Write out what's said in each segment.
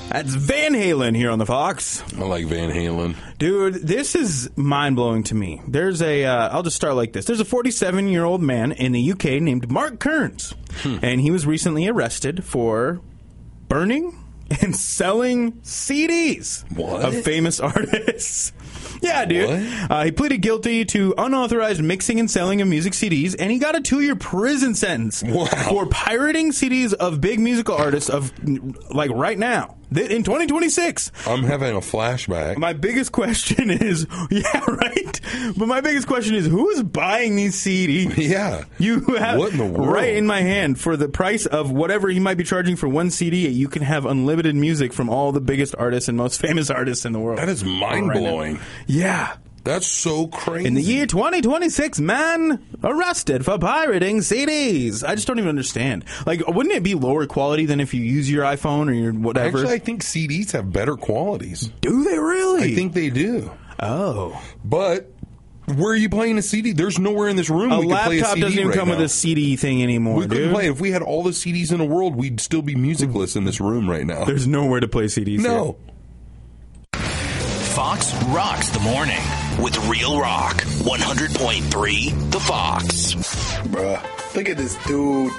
That's Van Halen here on the Fox. I like Van Halen. Dude, this is mind-blowing to me. There's I'll just start like this. There's a 47-year-old man in the UK named Mark Kearns, and he was recently arrested for burning and selling CDs of famous artists. Yeah, dude. He pleaded guilty to unauthorized mixing and selling of music CDs, and he got a 2-year prison sentence for pirating CDs of big musical artists of, like, right now. In 2026. I'm having a flashback. My biggest question is, yeah, right? But my biggest question is, who is buying these CDs? Yeah. You have, what in the world? Right in my hand, for the price of whatever he might be charging for one CD, you can have unlimited music from all the biggest artists and most famous artists in the world. That is mind-blowing. Right, yeah. That's so crazy. In the year 2026, man arrested for pirating CDs. I just don't even understand. Like, wouldn't it be lower quality than if you use your iPhone or your whatever? Actually, I think CDs have better qualities. Do they really? I think they do. Oh. But where are you playing a CD? There's nowhere in this room we can play a CD. A laptop doesn't even come with a CD thing anymore, We couldn't play. If we had all the CDs in the world, we'd still be musicless in this room right now. There's nowhere to play CDs No. Here. Fox rocks the morning with Real Rock 100.3 The Fox. Bruh, look at this dude.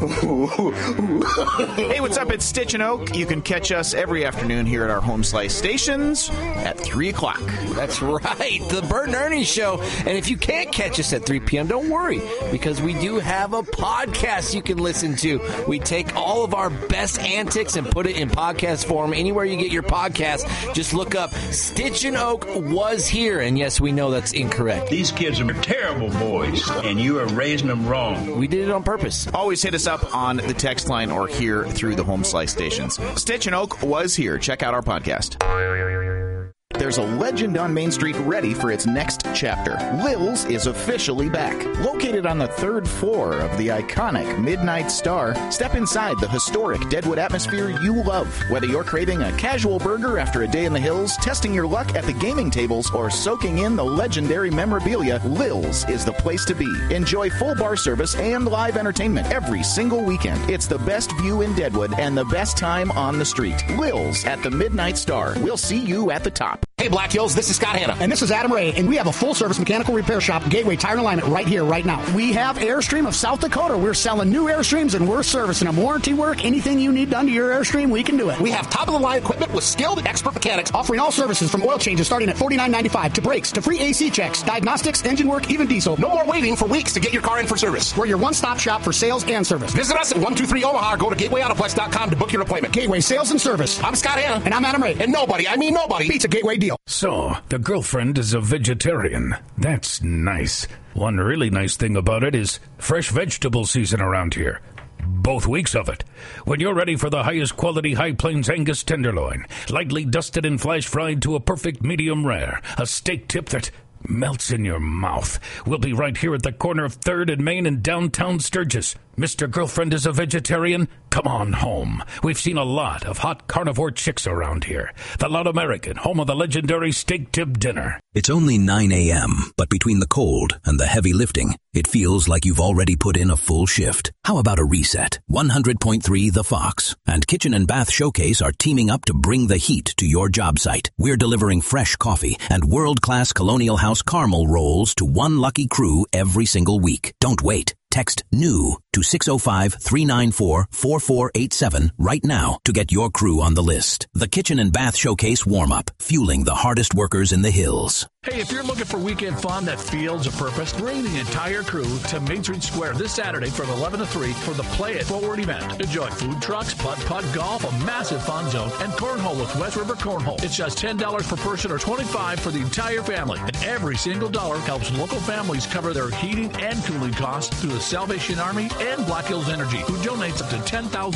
Hey, what's up? It's Stitch and Oak. You can catch us every afternoon here at our home slice stations at 3 o'clock. That's right, the Bert and Ernie Show. And if you can't catch us at 3 p.m., don't worry, because we do have a podcast you can listen to. We take all of our best antics and put it in podcast form. Anywhere you get your podcast, just look up Stitch and Oak Was Here. And yes, we know that's incorrect. These kids are terrible boys, and you are raising them wrong. We did it on purpose. Always hit us up on the text line or here through the home slice stations. Stitch and Oak Was Here. Check out our podcast. There's a legend on Main Street ready for its next chapter. Lil's is officially back. Located on the 3rd floor of the iconic Midnight Star, step inside the historic Deadwood atmosphere you love. Whether you're craving a casual burger after a day in the hills, testing your luck at the gaming tables, or soaking in the legendary memorabilia, Lil's is the place to be. Enjoy full bar service and live entertainment every single weekend. It's the best view in Deadwood and the best time on the street. Lil's at the Midnight Star. We'll see you at the top. Hey, Black Hills, this is Scott Hanna. And this is Adam Ray, and we have a full-service mechanical repair shop, Gateway Tire and Alignment, right here, right now. We have Airstream of South Dakota. We're selling new Airstreams, and we're servicing them. Warranty work, anything you need done to your Airstream, we can do it. We have top-of-the-line equipment with skilled expert mechanics, offering all services from oil changes starting at $49.95 to brakes, to free AC checks, diagnostics, engine work, even diesel. No more waiting for weeks to get your car in for service. We're your one-stop shop for sales and service. Visit us at 123 Omaha or go to GatewayAutoplex.com to book your appointment. Gateway Sales and Service. I'm Scott Hanna. And I'm Adam Ray. And nobody, I mean nobody, beats a Gateway deal. So, the girlfriend is a vegetarian. That's nice. One really nice thing about it is fresh vegetable season around here. Both weeks of it. When you're ready for the highest quality High Plains Angus tenderloin, lightly dusted and flash fried to a perfect medium rare, a steak tip that melts in your mouth. We'll be right here at the corner of 3rd and Main in downtown Sturgis. Mr. Girlfriend is a vegetarian? Come on home. We've seen a lot of hot carnivore chicks around here. The Loud American, home of the legendary steak tip dinner. It's only 9 a.m., but between the cold and the heavy lifting, it feels like you've already put in a full shift. How about a reset? 100.3 The Fox and Kitchen and Bath Showcase are teaming up to bring the heat to your job site. We're delivering fresh coffee and world-class Colonial House caramel rolls to one lucky crew every single week. Don't wait. Text NEW to 605-394-4487 right now to get your crew on the list. The Kitchen and Bath Showcase warm-up, fueling the hardest workers in the hills. Hey, if you're looking for weekend fun that feels a purpose, bring the entire crew to Main Street Square this Saturday from 11 to 3 for the Play It Forward event. Enjoy food trucks, putt-putt, golf, a massive fun zone, and cornhole with West River Cornhole. It's just $10 per person or $25 for the entire family. And every single dollar helps local families cover their heating and cooling costs through the Salvation Army and Black Hills Energy, who donates up to $10,000